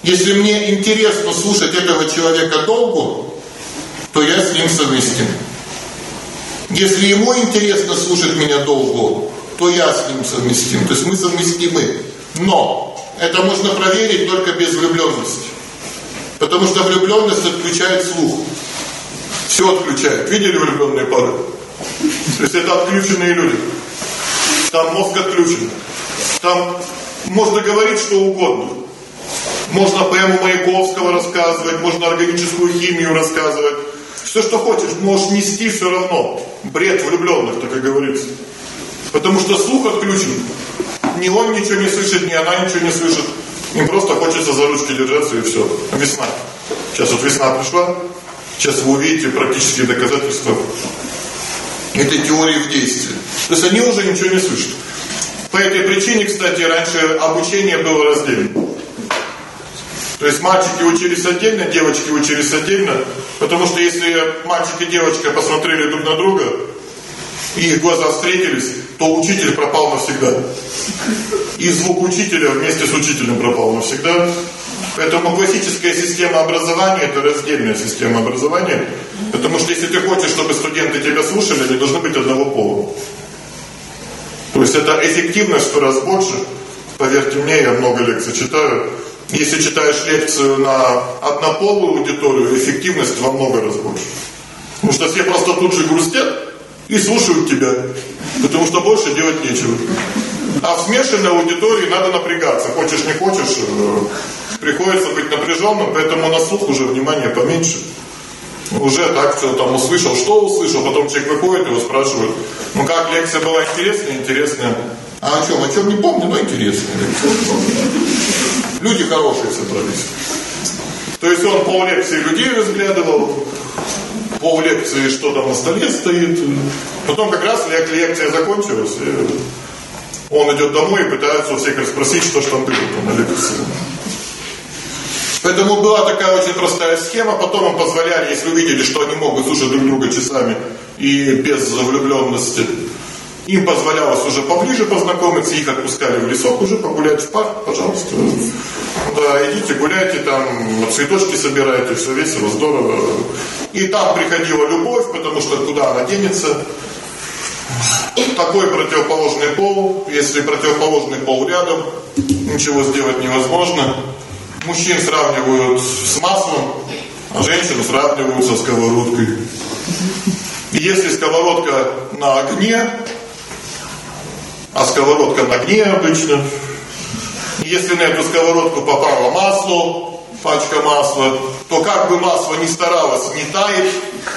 Если мне интересно слушать этого человека долго, то я с ним совместим. Если ему интересно слушать меня долго, то я с ним совместим. То есть мы совместимы. Но это можно проверить только без влюбленности. Потому что влюбленность отключает слух. Все отключает. Видели влюбленные пары? То есть это отключенные люди. Там мозг отключен. Там можно говорить что угодно. Можно поэму Маяковского рассказывать, можно органическую химию рассказывать. Все, что хочешь, можешь нести все равно. Бред влюбленных, так и говорится. Потому что слух отключен. Ни он ничего не слышит, ни она ничего не слышит. Им просто хочется за ручки держаться и все. Весна. Сейчас вот весна пришла. Сейчас вы увидите практические доказательства этой теории в действии. То есть они уже ничего не слышат. По этой причине, кстати, раньше обучение было раздельно. То есть мальчики учились отдельно, девочки учились отдельно. Потому что если мальчик и девочка посмотрели друг на друга, и их глаза встретились, то учитель пропал навсегда. И звук учителя вместе с учителем пропал навсегда. Поэтому классическая система образования – это раздельная система образования. Потому что если ты хочешь, чтобы студенты тебя слушали, они должны быть одного пола. То есть это эффективность в 100 раз больше. Поверьте мне, я много лекций читаю. Если читаешь лекцию на однополую аудиторию, эффективность во много раз больше. Потому что все просто тут же грустят и слушают тебя. Потому что больше делать нечего. А в смешанной аудитории надо напрягаться. Хочешь, не хочешь, приходится быть напряженным, поэтому на слух уже внимание поменьше. Уже так все там услышал, что услышал, потом человек выходит, его спрашивают, ну как, лекция была интересная, интересная. А о чем не помню, но интересная. Люди хорошие собрались. То есть он пол лекции людей разглядывал, пол лекции что там на столе стоит. Потом как раз лекция закончилась, и он идет домой и пытается у всех расспросить, что ж там было на лекции. Поэтому была такая очень простая схема. Потом им позволяли, если увидели, что они могут слушать друг друга часами и без влюбленности, им позволялось уже поближе познакомиться, их отпускали в лесок уже погулять, в парк, пожалуйста. Да, идите, гуляйте там, цветочки собирайте, все весело, здорово. И там приходила любовь, потому что куда она денется? Такой противоположный пол, если противоположный пол рядом, ничего сделать невозможно. Мужчин сравнивают с маслом, а женщину сравнивают со сковородкой. И если сковородка на огне, а сковородка на огне обычно, и если на эту сковородку попало масло, пачка масла, то как бы масло ни старалось, не тает,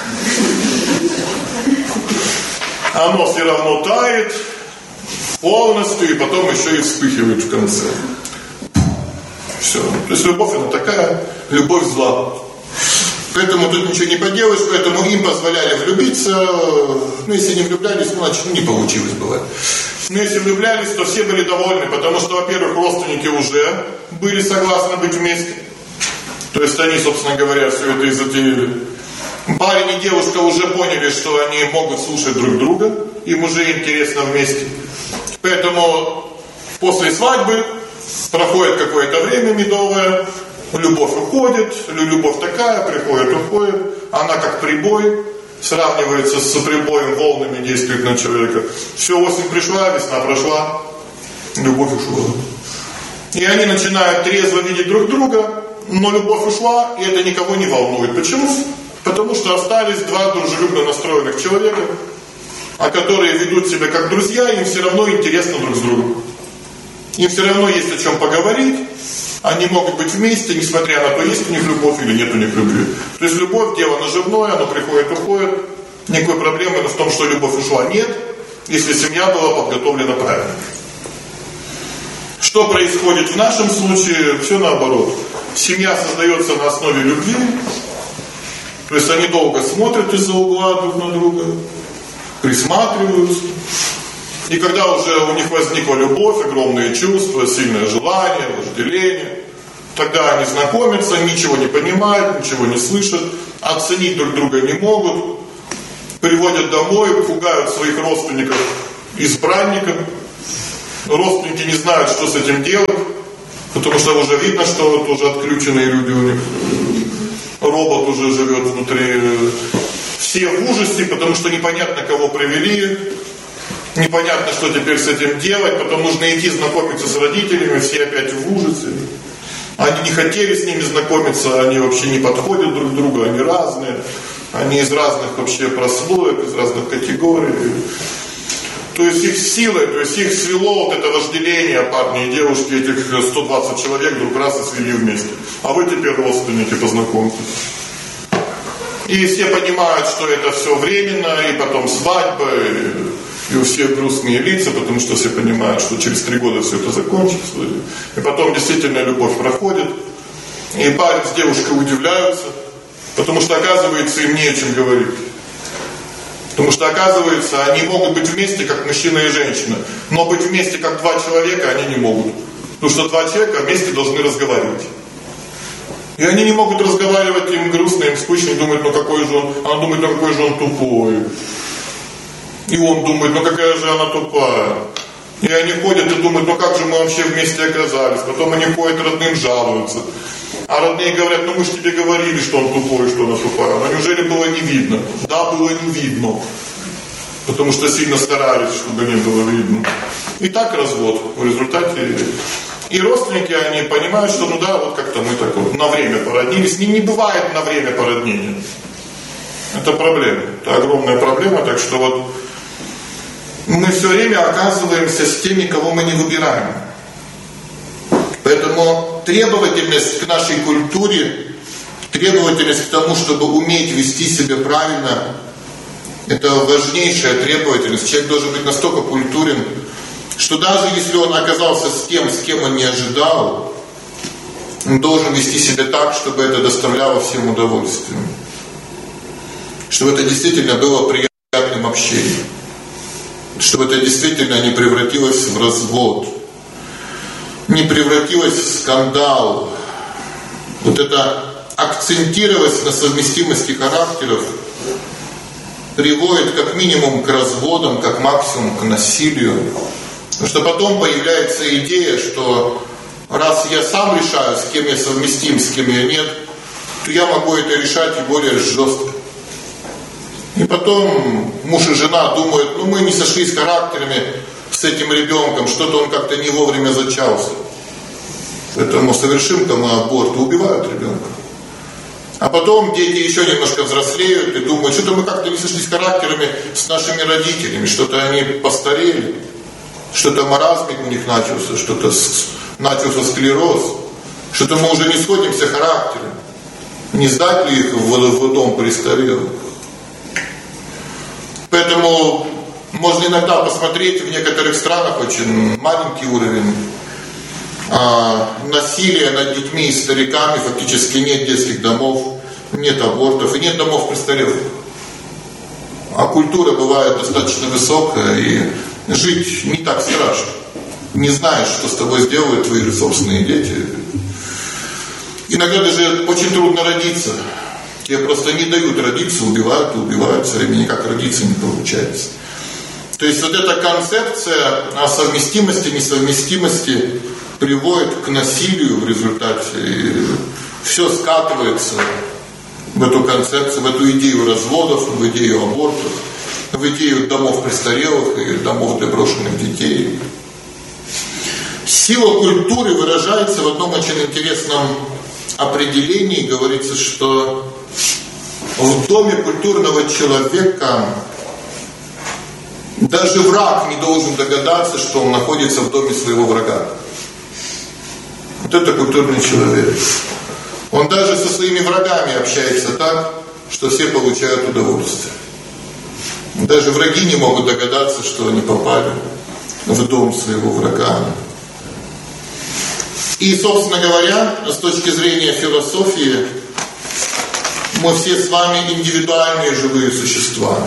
оно все равно тает полностью и потом еще и вспыхивает в конце. Все. То есть любовь она такая, любовь зла. Поэтому тут ничего не поделаешь, поэтому им позволяли влюбиться. Ну, если не влюблялись, ну, значит, не получилось бывает. Но если влюблялись, то все были довольны, потому что, во-первых, родственники уже были согласны быть вместе. То есть они, собственно говоря, все это и затеяли. Парень и девушка уже поняли, что они могут слушать друг друга, им уже интересно вместе. Поэтому после свадьбы проходит какое-то время медовое, любовь уходит, любовь такая, приходит, уходит, она как прибой, сравнивается с прибоем, волнами действует на человека. Все, осень пришла, весна прошла, любовь ушла. И они начинают трезво видеть друг друга, но любовь ушла, и это никого не волнует. Почему? Потому что остались два дружелюбно настроенных человека, а которые ведут себя как друзья, им все равно интересно друг с другом. Им все равно есть о чем поговорить, они могут быть вместе, несмотря на то, есть у них любовь или нет у них любви. То есть любовь – дело наживное, оно приходит, уходит. Никакой проблемы в том, что любовь ушла, нет, если семья была подготовлена правильно. Что происходит в нашем случае? Все наоборот. Семья создается на основе любви, то есть они долго смотрят из-за угла друг на друга, присматриваются. И когда уже у них возникла любовь, огромные чувства, сильное желание, вожделение, тогда они знакомятся, ничего не понимают, ничего не слышат, оценить друг друга не могут, приводят домой, пугают своих родственников избранником. Родственники не знают, что с этим делать. Потому что уже видно, что вот уже отключенные люди у них. Робот уже живет внутри. Все в ужасе, потому что непонятно, кого привели. Непонятно, что теперь с этим делать. Потом нужно идти знакомиться с родителями. Все опять в ужасе. Они не хотели с ними знакомиться. Они вообще не подходят друг к другу. Они разные. Они из разных вообще прослоек, из разных категорий. То есть их силой, то есть их свело вот это вожделение, парни и девушки, этих 120 человек вдруг раз и свели вместе. А вы теперь родственники, познакомьтесь. И все понимают, что это все временно, и потом свадьба, и у всех грустные лица, потому что все понимают, что через 3 года все это закончится. И потом действительно любовь проходит, и парень с девушкой удивляются, потому что оказывается им не о чем говорить. Потому что, оказывается, они могут быть вместе, как мужчина и женщина. Но быть вместе, как 2 человека, они не могут. Потому что 2 человека вместе должны разговаривать. И они не могут разговаривать, им грустно, им скучно, думают, ну какой же он, она думает, ну какой же он тупой. И он думает, ну какая же она тупая. И они ходят и думают, ну как же мы вообще вместе оказались. Потом они ходят, родным жалуются. А родные говорят, ну мы же тебе говорили, что он тупой, что она тупая. Но неужели было не видно? Да, было не видно. Потому что сильно старались, чтобы не было видно. И так развод в результате. И родственники, они понимают, что ну да, вот как-то мы так вот на время породнились. Не бывает на время породнения. Это проблема. Это огромная проблема. Так что вот мы все время оказываемся с теми, кого мы не выбираем. Поэтому требовательность к нашей культуре, требовательность к тому, чтобы уметь вести себя правильно, это важнейшая требовательность. Человек должен быть настолько культурен, что даже если он оказался с кем он не ожидал, он должен вести себя так, чтобы это доставляло всем удовольствие. Чтобы это действительно было приятным общением. Чтобы это действительно не превратилось в развод. Не превратилось в скандал. Вот это акцентировать на совместимости характеров приводит как минимум к разводам, как максимум к насилию. Потому что потом появляется идея, что раз я сам решаю, с кем я совместим, с кем я нет, то я могу это решать и более жестко. И потом муж и жена думают, ну мы не сошлись характерами с этим ребенком, что-то он как-то не вовремя зачался. Поэтому совершим-то мы аборт и убивают ребенка. А потом дети еще немножко взрослеют и думают, что-то мы как-то не сошлись характерами с нашими родителями, что-то они постарели, что-то маразмик у них начался, что-то начался склероз, что-то мы уже не сходимся характером. Не сдать ли их в дом престарелых? Поэтому можно иногда посмотреть, в некоторых странах очень маленький уровень насилия над детьми и стариками, фактически нет детских домов, нет абортов и нет домов престарелых. А культура бывает достаточно высокая, и жить не так страшно. Не знаешь, что с тобой сделают твои собственные дети. Иногда даже очень трудно родиться. Тебе просто не дают родиться, убивают и убивают, все время никак родиться не получается. То есть вот эта концепция о совместимости, несовместимости приводит к насилию в результате. И все скатывается в эту концепцию, в эту идею разводов, в идею абортов, в идею домов престарелых и домов для брошенных детей. Сила культуры выражается в одном очень интересном определении. Говорится, что в доме культурного человека даже враг не должен догадаться, что он находится в доме своего врага. Вот это культурный человек. Он даже со своими врагами общается так, что все получают удовольствие. Даже враги не могут догадаться, что они попали в дом своего врага. И, собственно говоря, с точки зрения философии, мы все с вами индивидуальные живые существа.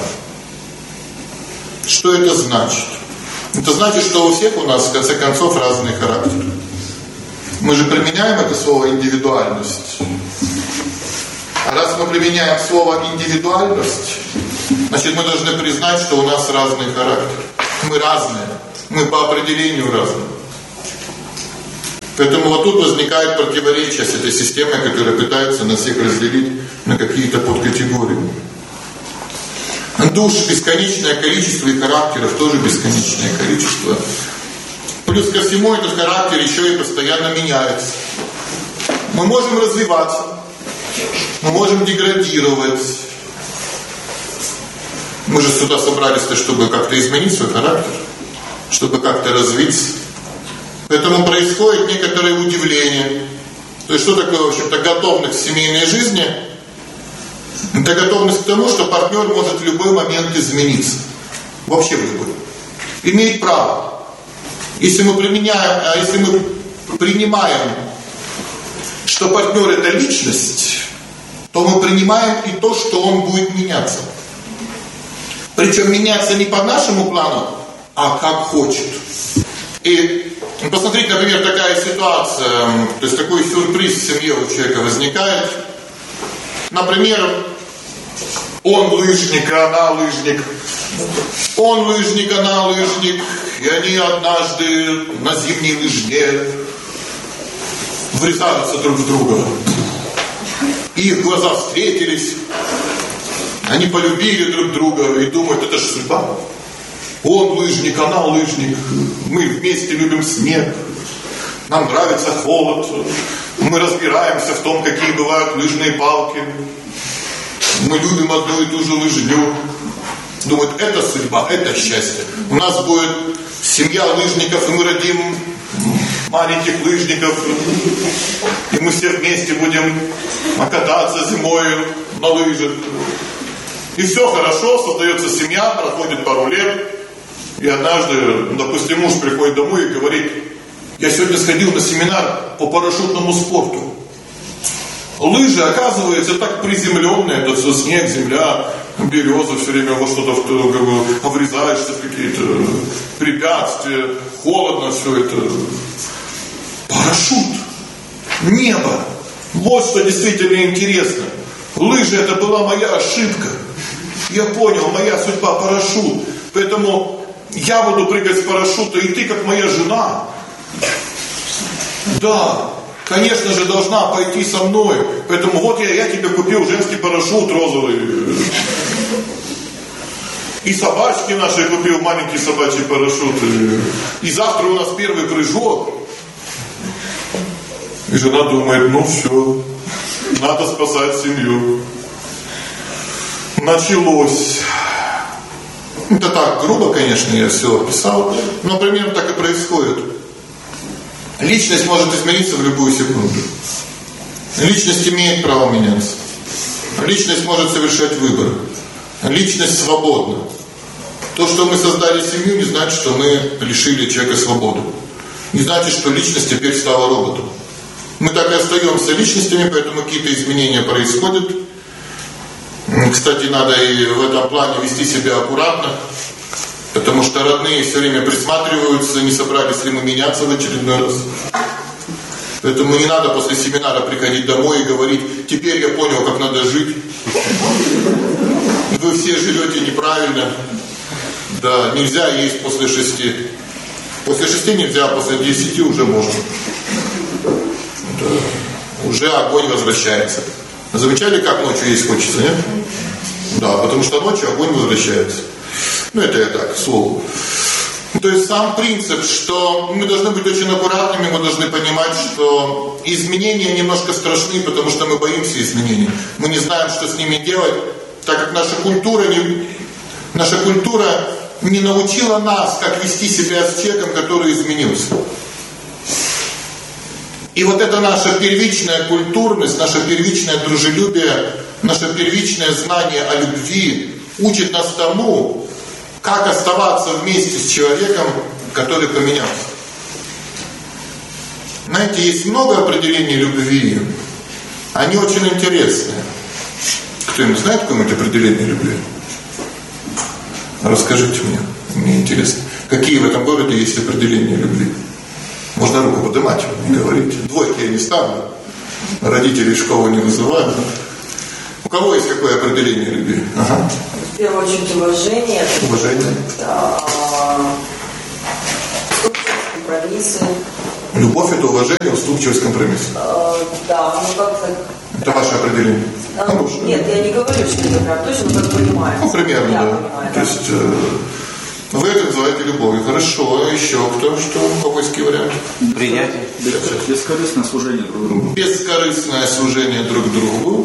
Что это значит? Это значит, что у всех у нас, в конце концов, разные характеры. Мы же применяем это слово «индивидуальность». А раз мы применяем слово «индивидуальность», значит, мы должны признать, что у нас разный характер. Мы разные. Мы по определению разные. Поэтому вот тут возникает противоречие с этой системой, которая пытается нас всех разделить на какие-то подкатегории. Душ бесконечное количество и характеров тоже бесконечное количество. Плюс ко всему этот характер еще и постоянно меняется. Мы можем развиваться, мы можем деградировать. Мы же сюда собрались-то, чтобы как-то изменить свой характер, чтобы как-то развиться. Поэтому происходит некоторое удивление. То есть что такое, в общем-то, готовность к семейной жизни? Это готовность к тому, что партнер может в любой момент измениться. Вообще в любой. Имеет право. Если мы принимаем, что партнер это личность, то мы принимаем и то, что он будет меняться. Причем меняться не по нашему плану, а как хочет. И посмотрите, например, такая ситуация, то есть такой сюрприз в семье у человека возникает. Например, он лыжник, и она лыжник. Он лыжник, она лыжник. И они однажды на зимней лыжне врезаются друг в друга. И их глаза встретились. Они полюбили друг друга и думают, это же судьба. Он лыжник, она лыжник. Мы вместе любим снег. Нам нравится холод. Мы разбираемся в том, какие бывают лыжные палки. Мы любим одну и ту же лыжню. Думают, это судьба, это счастье. У нас будет семья лыжников, и мы родим маленьких лыжников. И мы все вместе будем кататься зимой на лыжах. И все хорошо, создается семья, проходит пару лет. И однажды, допустим, муж приходит домой и говорит, я сегодня сходил на семинар по парашютному спорту. Лыжи, оказывается, так приземленные, это все снег, земля, береза, все время во что-то врезаешься в какие-то препятствия, холодно все это. Парашют, небо, вот что действительно интересно. Лыжи это была моя ошибка. Я понял, моя судьба парашют. Поэтому я буду прыгать с парашюта, и ты как моя жена. Да, конечно же, должна пойти со мной. Поэтому вот я тебе купил женский парашют розовый. И собачки наши купил, маленький собачий парашют. И завтра у нас первый прыжок. И жена думает, ну все, надо спасать семью. Началось. Это так грубо, конечно, я все описал, но примерно так и происходит. Личность может измениться в любую секунду. Личность имеет право меняться. Личность может совершать выбор. Личность свободна. То, что мы создали семью, не значит, что мы лишили человека свободы. Не значит, что личность теперь стала роботом. Мы так и остаемся личностями, поэтому какие-то изменения происходят. Кстати, надо и в этом плане вести себя аккуратно, потому что родные все время присматриваются, не собрались ли мы меняться в очередной раз. Поэтому не надо после семинара приходить домой и говорить, теперь я понял, как надо жить. Вы все живете неправильно. Да, нельзя есть после 6. После 6 нельзя, после 10 уже можно. Да. Уже огонь возвращается. Замечали, как ночью есть хочется, нет? Да, потому что ночью огонь возвращается. Ну, это я так, к слову. То есть сам принцип, что мы должны быть очень аккуратными, мы должны понимать, что изменения немножко страшны, потому что мы боимся изменений. Мы не знаем, что с ними делать, так как наша культура не научила нас, как вести себя с человеком, который изменился. И вот это наша первичная культурность, наше первичное дружелюбие, наше первичное знание о любви учит нас тому, как оставаться вместе с человеком, который поменялся. Знаете, есть много определений любви. Они очень интересные. Кто-нибудь знает какое-нибудь определение любви? Расскажите мне интересно. Какие в этом городе есть определения любви? Можно руку поднимать, не говорите. Двойки я не ставлю. Родителей в школу не вызываю. У кого есть какое определение любви? Ага. В первую очередь уважение. Уважение. Да. компромиссы. Любовь – это уважение, уступчивость, компромисс. Да, ну как-то... Это ваше определение? Нет, я не говорю, что я прям точно, но как понимаю. Ну, примерно, я да. Понимаю, То есть вы это называете любовью. Хорошо. А еще кто? Что? Попольский вариант? Принятие. Бескорыстное служение друг другу. Бескорыстное служение друг другу.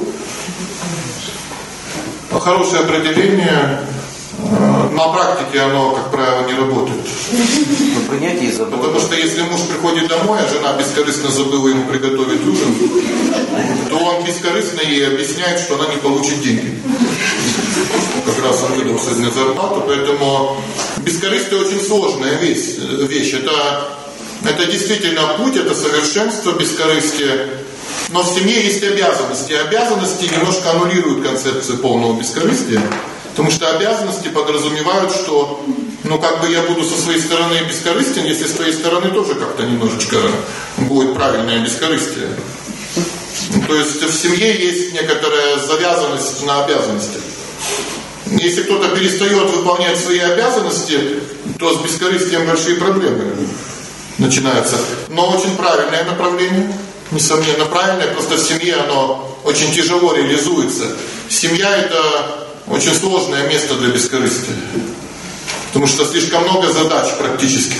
Хорошее определение. На практике оно, как правило, не работает. Принятие и забота. Потому что если муж приходит домой, а жена бескорыстно забыла ему приготовить ужин, то он бескорыстно ей объясняет, что она не получит деньги. Как раз он выдал сегодня зарплату, поэтому бескорыстие очень сложная вещь. Это действительно путь, это совершенство бескорыстия. Но в семье есть обязанности. Обязанности немножко аннулируют концепцию полного бескорыстия. Потому что обязанности подразумевают, что я буду со своей стороны бескорыстен, если с твоей стороны тоже как-то немножечко будет правильное бескорыстие. То есть в семье есть некоторая завязанность на обязанности. Если кто-то перестает выполнять свои обязанности, то с бескорыстием большие проблемы начинаются. Но очень правильное направление, несомненно правильное, просто в семье оно очень тяжело реализуется. Семья – это очень сложное место для бескорыстия. Потому что слишком много задач практических.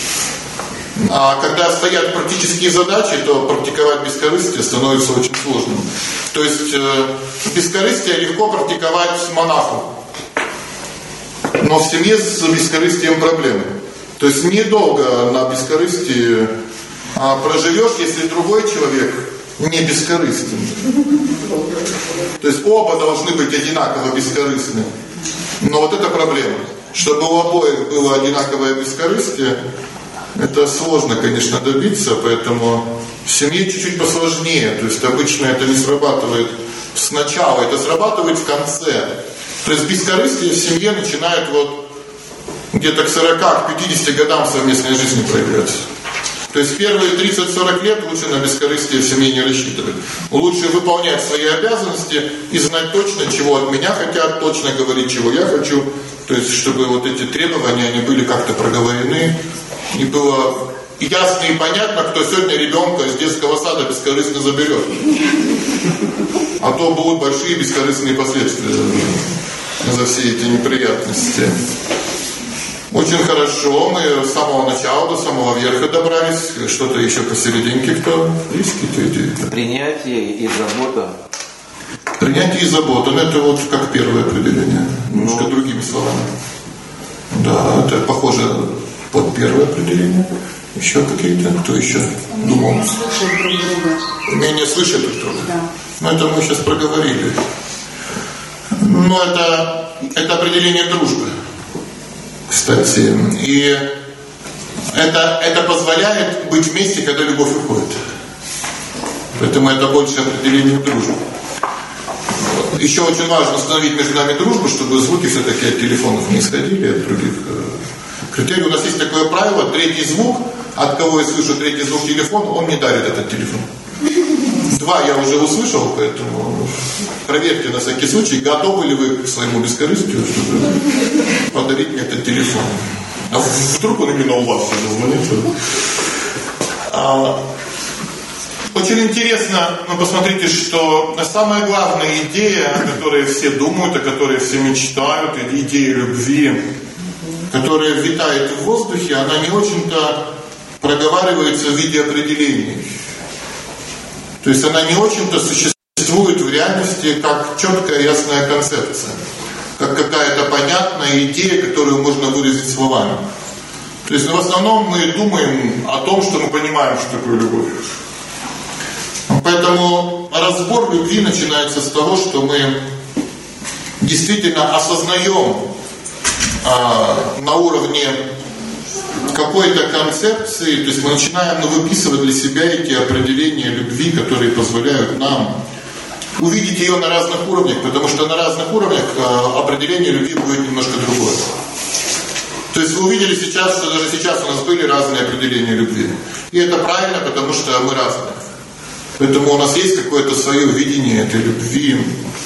А когда стоят практические задачи, то практиковать бескорыстие становится очень сложным. То есть бескорыстие легко практиковать монаху. Но в семье с бескорыстием проблемы. То есть недолго на бескорыстии проживешь, если другой человек не бескорыстен. То есть оба должны быть одинаково бескорыстны. Но вот это проблема. Чтобы у обоих было одинаковое бескорыстие, это сложно, конечно, добиться, поэтому в семье чуть-чуть посложнее. То есть обычно это не срабатывает сначала, это срабатывает в конце. То есть бескорыстие в семье начинает где-то к 40-50 годам совместной жизни проявляться. То есть первые 30-40 лет лучше на бескорыстие в семье не рассчитывать. Лучше выполнять свои обязанности и знать точно, чего от меня хотят, точно говорить, чего я хочу. То есть, чтобы эти требования, они были как-то проговорены. И было ясно и понятно, кто сегодня ребенка из детского сада бескорыстно заберет. А то будут большие бескорыстные последствия за все эти неприятности. Очень хорошо, мы с самого начала до самого верха добрались. Что-то еще посерединке, кто? Есть какие-то идеи? Принятие и забота. Принятие и забота, это как первое определение. Немножко другими словами. Да, это похоже под первое определение. Еще какие-то? Кто еще думал? Умение слышать друг друга. Умение слышать друг друга? Да. Это мы сейчас проговорили. Но это определение дружбы. Кстати, и это позволяет быть вместе, когда любовь уходит. Поэтому это больше определение дружбы. Еще очень важно установить между нами дружбу, чтобы звуки все-таки от телефонов не исходили, от других критерий. У нас есть такое правило: третий звук, от кого я слышу третий звук телефона, он не дарит этот телефон. 2 я уже услышал, поэтому проверьте на всякий случай, готовы ли вы к своему бескорыстию, чтобы подарить мне этот телефон. А вдруг он именно у вас звонит? Очень интересно, посмотрите, что самая главная идея, о которой все думают, о которой все мечтают, идея любви, которая витает в воздухе, она не очень-то проговаривается в виде определений. То есть она не очень-то существует в реальности как четкая ясная концепция, как какая-то понятная идея, которую можно выразить словами. То есть в основном мы думаем о том, что мы понимаем, что такое любовь. Поэтому разбор любви начинается с того, что мы действительно осознаем на уровне какой-то концепции, то есть мы начинаем выписывать для себя эти определения любви, которые позволяют нам увидеть ее на разных уровнях, потому что на разных уровнях определение любви будет немножко другое. То есть вы увидели сейчас, что даже сейчас у нас были разные определения любви. И это правильно, потому что мы разные. Поэтому у нас есть какое-то свое видение этой любви.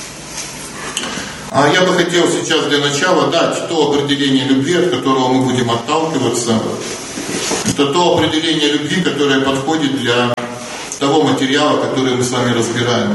А я бы хотел сейчас для начала дать то определение любви, от которого мы будем отталкиваться. Это то определение любви, которое подходит для того материала, который мы с вами разбираем.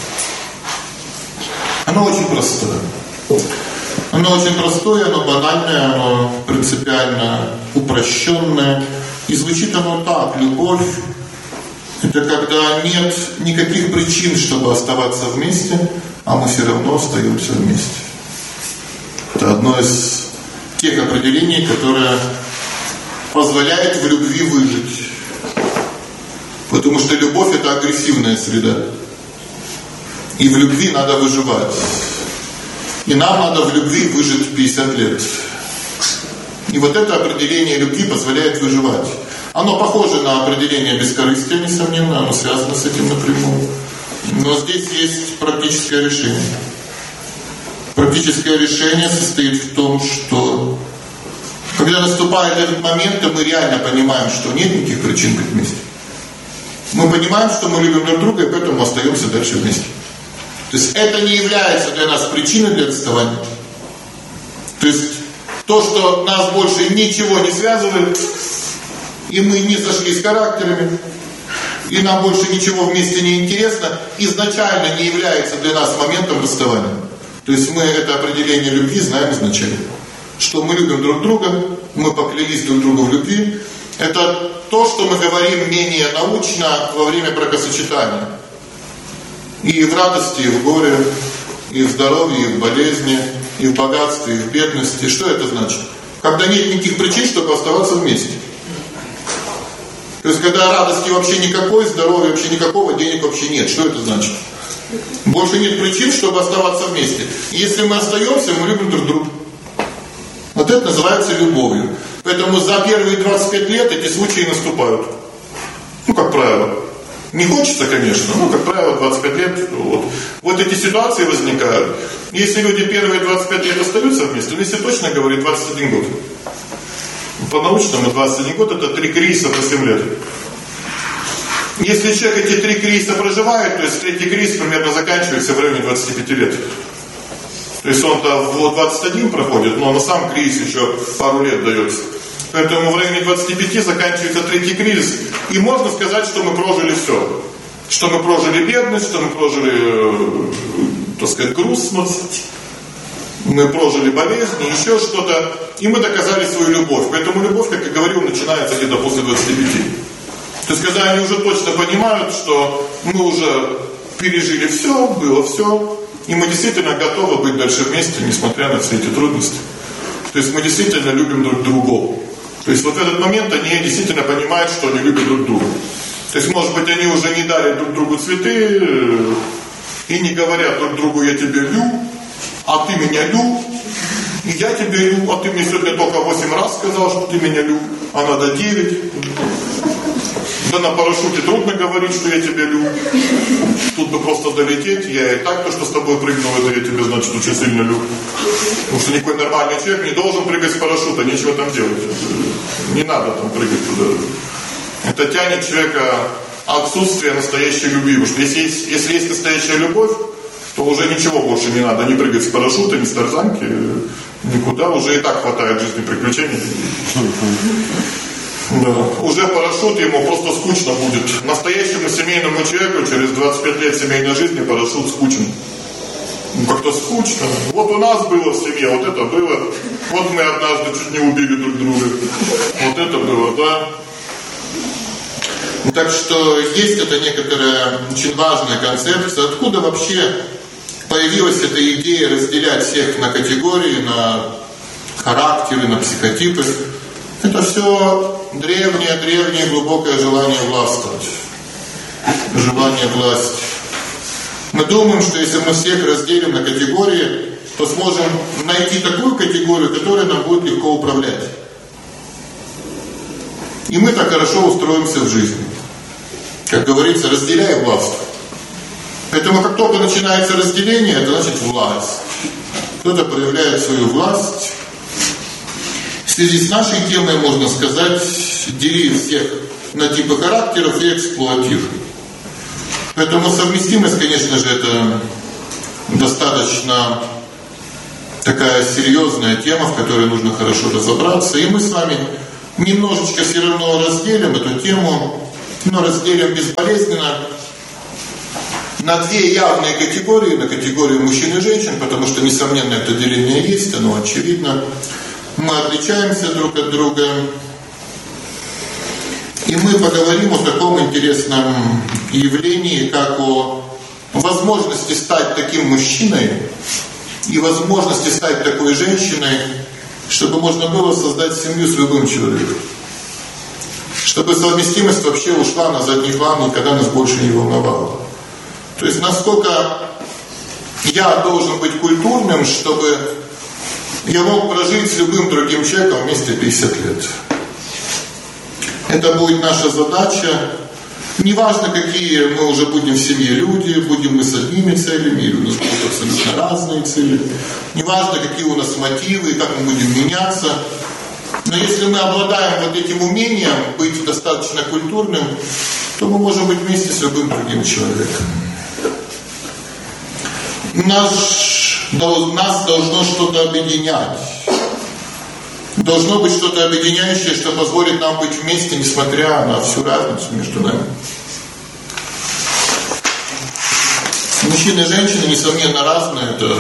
Оно очень простое. Оно очень простое, оно банальное, оно принципиально упрощенное. И звучит оно так: любовь — это когда нет никаких причин, чтобы оставаться вместе, а мы все равно остаемся вместе. Это одно из тех определений, которое позволяет в любви выжить. Потому что любовь — это агрессивная среда. И в любви надо выживать. И нам надо в любви выжить 50 лет. И вот это определение любви позволяет выживать. Оно похоже на определение бескорыстия, несомненно, оно связано с этим напрямую. Но здесь есть практическое решение. Практическое решение состоит в том, что когда наступает этот момент, то мы реально понимаем, что нет никаких причин быть вместе. Мы понимаем, что мы любим друг друга, и поэтому остаемся дальше вместе. То есть это не является для нас причиной для расставания. То есть то, что нас больше ничего не связывает, и мы не сошлись характерами, и нам больше ничего вместе не интересно, изначально не является для нас моментом расставания. То есть мы это определение любви знаем изначально. Что мы любим друг друга, мы поклялись друг другу в любви. Это то, что мы говорим менее научно во время бракосочетания. И в радости, и в горе, и в здоровье, и в болезни, и в богатстве, и в бедности. Что это значит? Когда нет никаких причин, чтобы оставаться вместе. То есть, когда радости вообще никакой, здоровья вообще никакого, денег вообще нет. Что это значит? Больше нет причин, чтобы оставаться вместе. И если мы остаемся, мы любим друг друга. Вот это называется любовью. Поэтому за первые 25 лет эти случаи наступают. Ну, как правило. Не хочется, конечно, но, как правило, 25 лет вот эти ситуации возникают. Если люди первые 25 лет остаются вместе, если точно говорит 21 год. По-научному 21 год это 3 кризиса по 7 лет. Если человек эти 3 кризиса проживает, то есть 3-й кризис примерно заканчивается в районе 25 лет. То есть он-то в 21 проходит, но на сам кризис еще пару лет дается. Поэтому в районе 25 заканчивается 3-й кризис. И можно сказать, что мы прожили все. Что мы прожили бедность, что мы прожили, так сказать, грустность. Мы прожили болезни, еще что-то. И мы доказали свою любовь. Поэтому любовь, как я говорил, начинается где-то после 25. То есть, когда они уже точно понимают, что мы уже пережили все, было все. И мы действительно готовы быть дальше вместе, несмотря на все эти трудности. То есть мы действительно любим друг друга. То есть вот в этот момент они действительно понимают, что они любят друг друга. То есть, может быть, они уже не дали друг другу цветы и не говорят друг другу: я тебя люблю, а ты меня любишь, и я тебя люблю, а ты мне сегодня только 8 раз сказал, что ты меня любишь, а надо 9. Да на парашюте трудно говорить, что я тебя люблю. Тут бы просто долететь, я и так то, что с тобой прыгнул, это я тебя, значит, очень сильно люблю. Потому что никакой нормальный человек не должен прыгать с парашюта, нечего там делать. Не надо там прыгать туда. Это тянет человека отсутствие настоящей любви. Потому что если есть настоящая любовь, то уже ничего больше не надо. Не прыгать с парашюта, ни с тарзанки, никуда. Уже и так хватает жизни приключений. Да. Уже парашют ему просто скучно будет. Настоящему семейному человеку через 25 лет семейной жизни парашют скучен. Ну, как-то скучно. Вот у нас было в семье, вот это было. Вот мы однажды чуть не убили друг друга. Вот это было, да. Так что есть это некоторая очень важная концепция. Откуда вообще появилась эта идея разделять всех на категории, на характеры, на психотипы? Это все древнее глубокое желание властвовать. Желание власти. Мы думаем, что если мы всех разделим на категории, то сможем найти такую категорию, которая нам будет легко управлять. И мы так хорошо устроимся в жизни. Как говорится, разделяй власть. Поэтому как только начинается разделение, это значит власть. Кто-то проявляет свою власть. В связи с нашей темой можно сказать, дели всех на типы характеров и эксплуатируй. Поэтому совместимость, конечно же, это достаточно такая серьезная тема, в которой нужно хорошо разобраться. И мы с вами немножечко все равно разделим эту тему, но разделим безболезненно на две явные категории, на категорию мужчин и женщин, потому что, несомненно, это деление есть, оно очевидно. Мы отличаемся друг от друга. И мы поговорим о таком интересном явлении, как о возможности стать таким мужчиной и возможности стать такой женщиной, чтобы можно было создать семью с любым человеком. Чтобы совместимость вообще ушла на задний план, никогда нас больше не волновала. То есть насколько я должен быть культурным, чтобы я мог прожить с любым другим человеком вместе 50 лет. Это будет наша задача. Неважно, какие мы уже будем в семье люди, будем мы с одними целями, или у нас будут абсолютно разные цели. Неважно, какие у нас мотивы, как мы будем меняться. Но если мы обладаем вот этим умением быть достаточно культурным, то мы можем быть вместе с любым другим человеком. Нас должно что-то объединять. Должно быть что-то объединяющее, что позволит нам быть вместе, несмотря на всю разницу между нами. Мужчины и женщины, несомненно, разные. Это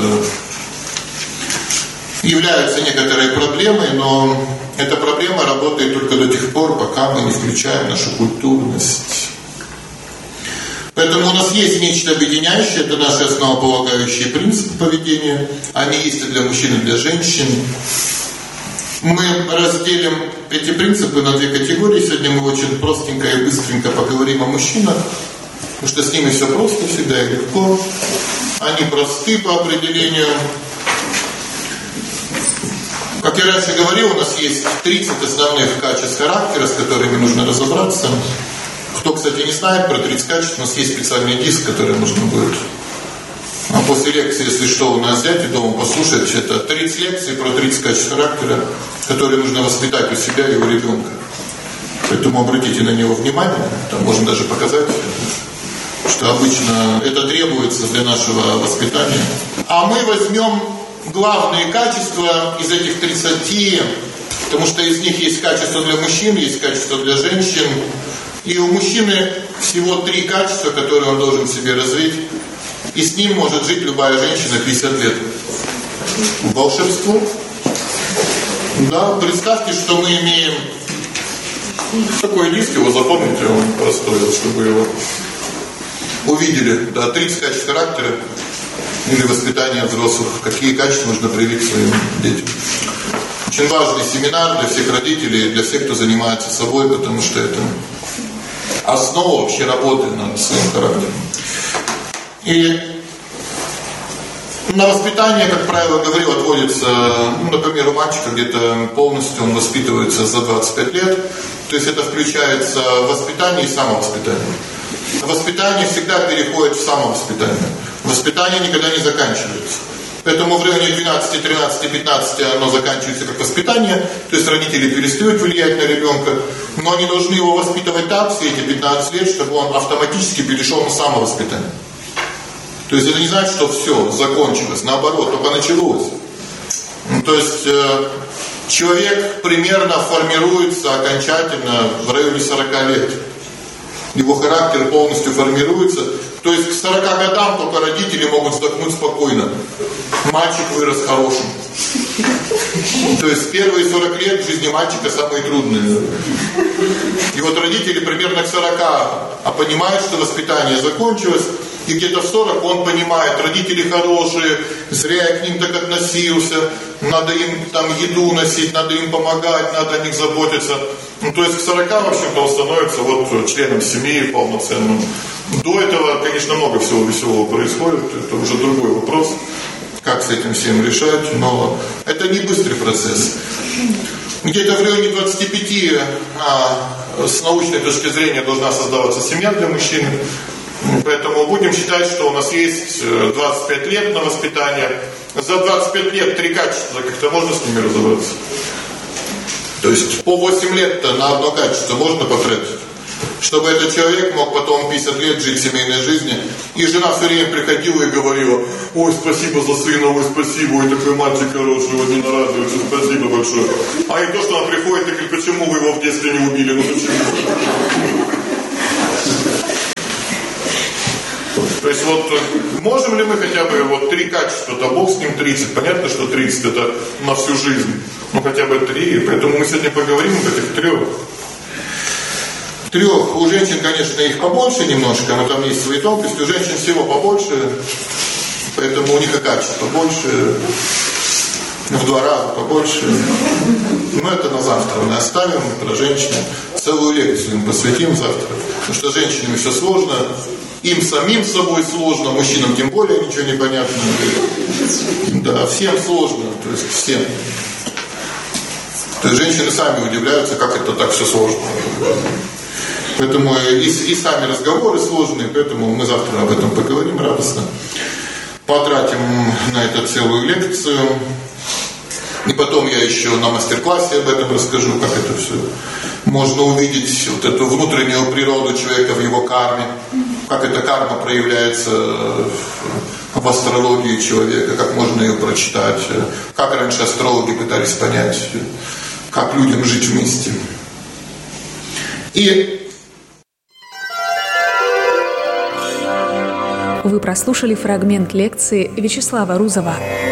являются некоторой проблемой, но эта проблема работает только до тех пор, пока мы не включаем нашу культурность. Поэтому у нас есть нечто объединяющее, это наши основополагающие принципы поведения. Они есть и для мужчин, и для женщин. Мы разделим эти принципы на две категории. Сегодня мы очень простенько и быстренько поговорим о мужчинах, потому что с ними все просто, всегда и легко. Они просты по определению. Как я раньше говорил, у нас есть 30 основных качеств характера, с которыми нужно разобраться. Кто, кстати, не знает про 30 качеств, у нас есть специальный диск, который можно будет после лекции, если что, у нас взять и дома послушать. Это 30 лекций про 30 качеств характера, которые нужно воспитать у себя и у ребенка. Поэтому обратите на него внимание. Там можно даже показать, что обычно это требуется для нашего воспитания. А мы возьмем главные качества из этих 30, потому что из них есть качества для мужчин, есть качества для женщин. И у мужчины всего 3 качества, которые он должен в себе развить. И с ним может жить любая женщина 50 лет. Волшебство. Да, представьте, что мы имеем такой диск, его запомните, он простой, чтобы его увидели. Да, 30 качеств характера или воспитания взрослых. Какие качества нужно привить своим детям. Очень важный семинар для всех родителей, для всех, кто занимается собой, потому что это основа вообще работы над своим характером. И на воспитание, как правило, говорил, отводится, например, у мальчика где-то полностью он воспитывается за 25 лет. То есть это включается воспитание и самовоспитание. Воспитание всегда переходит в самовоспитание. Воспитание никогда не заканчивается. Поэтому в районе 12, 13, 15 оно заканчивается как воспитание, то есть родители перестают влиять на ребенка, но они должны его воспитывать так все эти 15 лет, чтобы он автоматически перешел на самовоспитание. То есть это не значит, что все, закончилось, наоборот, только началось. То есть человек примерно формируется окончательно в районе 40 лет. Его характер полностью формируется. То есть к 40 годам только родители могут вздохнуть спокойно. Мальчик вырос хорошим. То есть первые 40 лет в жизни мальчика самые трудные. И вот родители примерно к 40 понимают, что воспитание закончилось. И где-то в 40 он понимает, родители хорошие, зря я к ним так относился, надо им там еду носить, надо им помогать, надо о них заботиться. То есть к 40, в общем-то, он становится вот членом семьи полноценным. До этого, конечно, много всего веселого происходит, это уже другой вопрос, как с этим всем решать, но это не быстрый процесс. Где-то в районе 25 с научной точки зрения должна создаваться семья для мужчины. Поэтому будем считать, что у нас есть 25 лет на воспитание. За 25 лет 3 качества, как-то можно с ними разобраться? То есть по 8 лет на одно качество можно потратить? Чтобы этот человек мог потом 50 лет жить семейной жизнью. И жена все время приходила и говорила: ой, спасибо за сына, ой, спасибо, ой, такой мальчик хороший, вот не нарадуется, спасибо большое. А и то, что она приходит и говорит: почему вы его в детстве не убили, ну почему? То есть вот можем ли мы хотя бы вот 3 качества-то, Бог с ним 30, понятно, что 30 это на всю жизнь, ну хотя бы 3, поэтому мы сегодня поговорим об этих 3. 3, у женщин, конечно, их побольше немножко, но там есть свои тонкости, у женщин всего побольше, поэтому у них и качество больше, в 2 раза побольше. Но это на завтра мы оставим, про женщин. Целую лекцию им посвятим завтра, потому что женщинам все сложно. Им самим собой сложно, мужчинам тем более ничего не понятно. Да, всем сложно, то есть всем. То есть женщины сами удивляются, как это так все сложно. Поэтому и сами разговоры сложные, поэтому мы завтра об этом поговорим радостно. Потратим на это целую лекцию. И потом я еще на мастер-классе об этом расскажу, как это все. Можно увидеть вот эту внутреннюю природу человека в его карме. Как эта карма проявляется в астрологии человека, как можно ее прочитать, как раньше астрологи пытались понять, как людям жить вместе. Вы прослушали фрагмент лекции Вячеслава Рузова